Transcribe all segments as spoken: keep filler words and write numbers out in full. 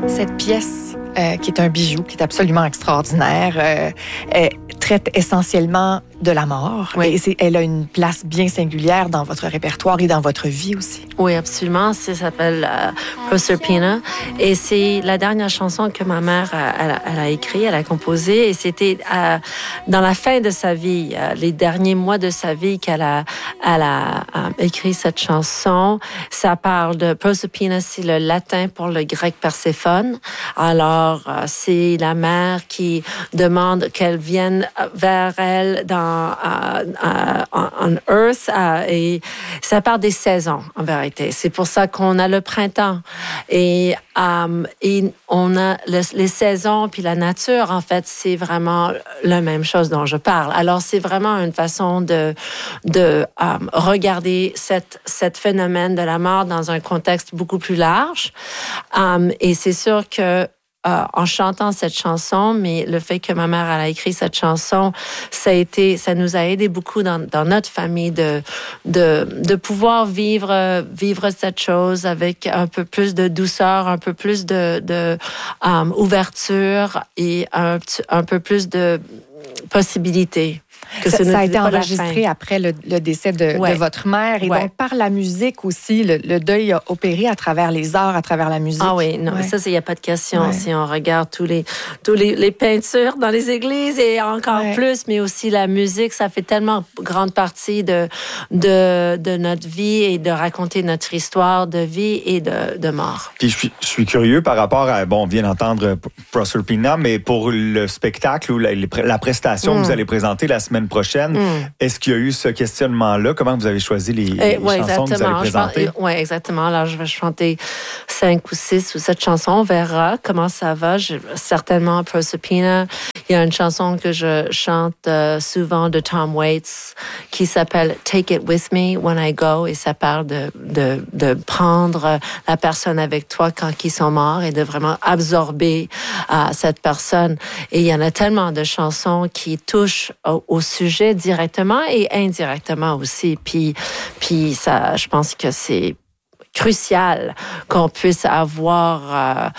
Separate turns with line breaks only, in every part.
Cette pièce, euh, qui est un bijou, qui est absolument extraordinaire, euh, euh, traite essentiellement de la mort.
Oui.
Et c'est, elle a une place bien singulière dans votre répertoire et dans votre vie aussi.
Oui, absolument. Ça s'appelle euh, Proserpina. Et c'est la dernière chanson que ma mère a, elle a, elle a écrite, elle a composée. Et c'était euh, dans la fin de sa vie, euh, les derniers mois de sa vie, qu'elle a, elle a euh, écrit cette chanson. Ça parle de Proserpina, c'est le latin pour le grec Perséphone. Alors, euh, c'est la mère qui demande qu'elle vienne vers elle dans Uh, uh, on Earth, uh, et ça part des saisons, en vérité. C'est pour ça qu'on a le printemps. Et, um, et on a le, les saisons, puis la nature, en fait, c'est vraiment la même chose dont je parle. Alors, c'est vraiment une façon de, de um, regarder cette, cette phénomène de la mort dans un contexte beaucoup plus large. Um, et c'est sûr que Euh, en chantant cette chanson, mais le fait que ma mère elle a écrit cette chanson, ça a été, ça nous a aidé beaucoup dans, dans notre famille de de de pouvoir vivre vivre cette chose avec un peu plus de douceur, un peu plus de de um, ouverture et un un peu plus de possibilités.
Que ça, ça a été enregistré après le, le décès de,
ouais.
de votre mère. Et
ouais.
donc, par la musique aussi, le, le deuil a opéré à travers les arts, à travers la musique.
Ah oui, non,
ouais.
ça, il n'y a pas de question.
Ouais.
Si on regarde tous les, tous les, les peintures dans les églises et encore ouais. plus, mais aussi la musique, ça fait tellement grande partie de, de, de notre vie et de raconter notre histoire de vie et de, de mort.
Puis je suis, je suis curieux par rapport à, bon, on vient d'entendre Proserpina, mais pour le spectacle ou la, la prestation mm. que vous allez présenter la semaine prochaine. Mm. Est-ce qu'il y a eu ce questionnement-là? Comment vous avez choisi les, les
eh, ouais,
chansons que vous allez présenter?
Oui, exactement. Alors, je vais chanter cinq ou six ou sept chansons. On verra comment ça va. Je, certainement, Proserpina. Il y a une chanson que je chante euh, souvent de Tom Waits qui s'appelle Take It With Me When I Go, et ça parle de, de, de prendre la personne avec toi quand ils sont morts et de vraiment absorber euh, cette personne. Et il y en a tellement de chansons qui touchent au, au sujet directement et indirectement aussi. Puis, puis ça, je pense que c'est crucial qu'on puisse avoir euh,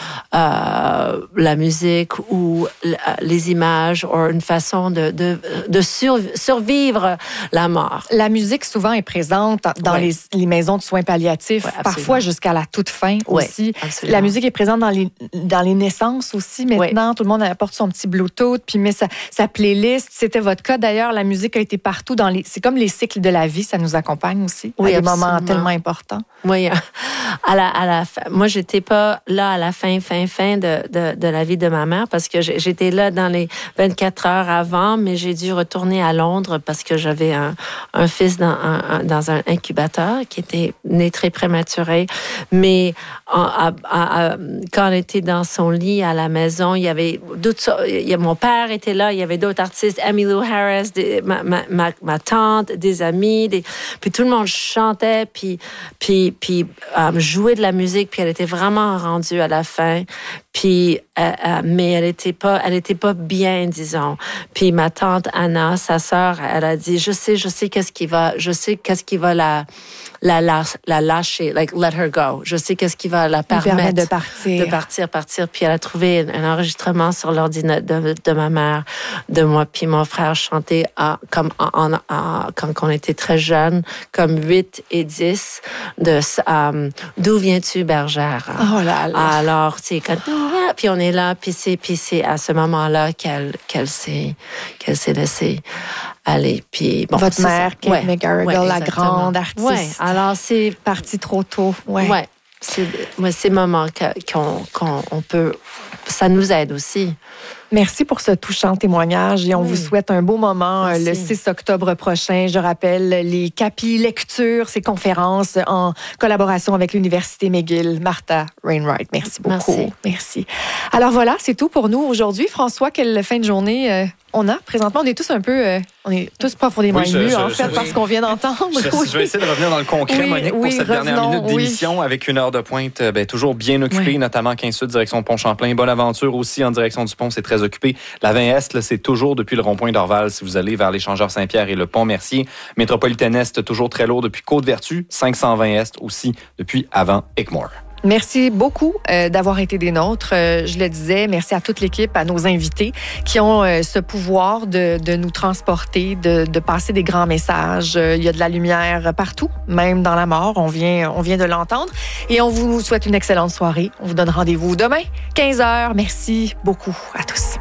euh, la musique ou les images ou une façon de, de, de sur, survivre la mort.
La musique souvent est présente dans ouais. les, les maisons de soins palliatifs, ouais, parfois jusqu'à la toute fin aussi. Ouais, la musique est présente dans les, dans les naissances aussi maintenant. Ouais. Tout le monde apporte son petit Bluetooth puis met sa, sa playlist. C'était votre cas d'ailleurs. La musique a été partout dans les... C'est comme les cycles de la vie, ça nous accompagne aussi oui, à des absolument. moments tellement importants.
Oui, à la, à la fin. Moi, j'étais pas là à la fin, fin, fin de, de, de la vie de ma mère parce que j'étais là dans les vingt-quatre heures avant, mais j'ai dû retourner à Londres parce que j'avais un, un fils dans un, dans un incubateur qui était né très prématuré. Mais à, à, à, quand on était dans son lit à la maison, il y avait d'autres, il y a, mon père était là, il y avait d'autres artistes, Emmylou Harris, des, ma, ma, ma, ma tante, des amis, des, puis tout le monde chantait, puis, puis, puis um, jouait de la musique, puis elle était vraiment rendue à la fin. Puis, euh, euh, mais elle était pas, elle était pas bien, disons. Puis ma tante Anna, sa sœur, elle a dit, je sais, je sais qu'est-ce qui va, je sais qu'est-ce qui va la, la, la, la lâcher, like let her go. Je sais qu'est-ce qui va la permettre
de partir,
de partir, partir. Puis elle a trouvé un enregistrement sur l'ordinateur de, de ma mère, de moi, puis mon frère chantait à, comme en, en, en, quand on était très jeunes, comme huit et dix de um, D'où viens-tu, bergère?
Oh là là.
Alors, c'est quand puis on est là, puis c'est, puis c'est à ce moment-là qu'elle, qu'elle s'est, qu'elle s'est laissée aller. Puis bon,
votre mère, Kate ouais, McGarrigle, ouais, la grande artiste.
Ouais. Alors c'est
parti trop tôt. Ouais.
Ouais. C'est, ouais, ces moments qu'on, qu'on on peut, ça nous aide aussi.
Merci pour ce touchant témoignage et on oui. vous souhaite un beau moment Merci. le six octobre prochain. Je rappelle les Capi Lectures, ces conférences en collaboration avec l'Université McGill. Martha Wainwright, merci beaucoup.
Merci.
Merci. Alors voilà, c'est tout pour nous aujourd'hui. François, quelle fin de journée euh, on a? Présentement, on est tous un peu... Euh, on est tous profondément
oui,
émus,
je,
en
je,
fait,
je,
parce qu'on vient d'entendre.
Je,
oui.
je vais essayer de revenir dans le concret,
oui,
Monique,
oui,
pour cette
revenons,
dernière minute d'émission
oui.
avec une heure de pointe ben, toujours bien occupée, oui. notamment quinze sud, direction Pont-Champlain. Bonne aventure aussi en direction du pont, c'est très occupé. La vingt Est, là, c'est toujours depuis le rond-point d'Orval, si vous allez vers l'échangeur Saint-Pierre et le pont Mercier. Métropolitaine Est, toujours très lourd depuis Côte-Vertu. cinq cent vingt Est aussi depuis avant Hickmore.
Merci beaucoup euh, d'avoir été des nôtres. Euh, je le disais, merci à toute l'équipe, à nos invités qui ont euh, ce pouvoir de, de nous transporter, de, de passer des grands messages. Euh, il y a de la lumière partout, même dans la mort. On vient, on vient de l'entendre. Et on vous souhaite une excellente soirée. On vous donne rendez-vous demain, quinze heures. Merci beaucoup à tous.